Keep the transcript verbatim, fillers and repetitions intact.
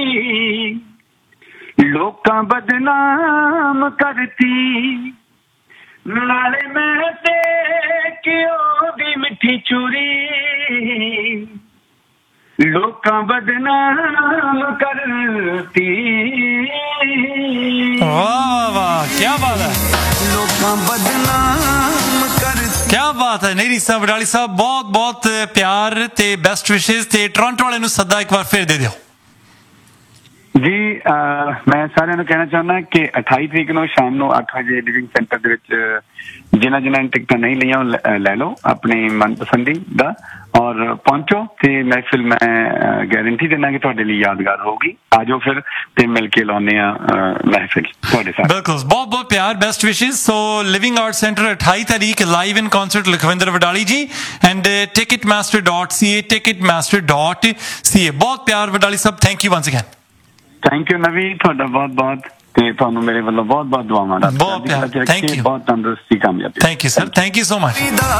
ਲੋਕਾਂ ਬਦਨਾਮ ਕਰਤੀ ਨਾਲੇ ਮੈਂ ਤੇ ਕਿਉਂ ਦੀ ਮਿੱਠੀ ਚੂਰੀ ਲੋਕਾਂ ਬਦਨਾਮ ਕਰਤੀ ਵਾਹ ਵਾਹ ਕੀ ਬਾਤ ਹੈ ਲੋਕਾਂ ਬਦਨਾਮ ਕਰਤੀ क्या बात है नहीं रीसा वडाली साहब बहुत बहुत प्यार ते बेस्ट विशेस ते टोरंटो वाले नु सदा एक बार फिर दे दियो ਜੀ ਮੈਂ ਸਾਰਿਆਂ ਨੂੰ ਕਹਿਣਾ ਚਾਹੁੰਦਾ ਕਿ ਅਠਾਈ ਤਰੀਕ ਨੂੰ ਸ਼ਾਮ ਨੂੰ ਅੱਠ ਵਜੇ ਲਿਵਿੰਗ ਸੈਂਟਰ ਦੇ ਵਿੱਚ ਜਿਨ੍ਹਾਂ ਜਿਨ੍ਹਾਂ ਨੇ ਟਿਕਟਾਂ ਨਹੀਂ ਲਈਆਂ ਉਹ ਲੈ ਲਓ ਆਪਣੀ ਮਨਪਸੰਦੀ ਦਾ ਔਰ ਪਹੁੰਚੋ ਤੇ ਮਹਿਫਿਲ ਮੈਂ ਗਾਰੰਟੀ ਦਿੰਦਾ ਕਿ ਤੁਹਾਡੇ ਲਈ ਯਾਦਗਾਰ ਹੋਊਗੀ ਆ ਜਾਓ ਫਿਰ ਤੇ ਮਿਲ ਕੇ ਲਾਉਂਦੇ ਆ ਮਹਿਫਿਲ ਤੁਹਾਡੇ ਸਾਥ ਬਿਲਕੁਲ ਬਹੁਤ ਬਹੁਤ ਪਿਆਰ ਬੈਸਟ ਵਿਸ਼ੇਸ ਸੋ ਲਿਵਿੰਗ ਆਰਟ ਸੈਂਟਰ ਅਠਾਈ ਤਾਰੀਖ ਲਾਈਵ ਇਨ ਕਨਸਰਟ ਲਖਵਿੰਦਰ ਵਡਾਲੀ ਜੀ and ticket master dot C A ticket master dot ਸੀ ਏ ਬਹੁਤ ਪਿਆਰ ਵਡਾਲੀ ਸਾਹਿਬ thank you once again thank you ਨਵੀ ਤੁਹਾਡਾ ਬਹੁਤ ਬਹੁਤ ਤੇ ਤੁਹਾਨੂੰ ਮੇਰੇ ਵੱਲੋਂ ਬਹੁਤ ਬਹੁਤ ਦੁਆਵਾਂ ਬਹੁਤ ਪਿਆਰ ਥੈਂਕ ਯੂ ਬਹੁਤ ਤੰਦਰੁਸਤੀ ਕਾਮਯਾਬੀ thank you sir thank you so much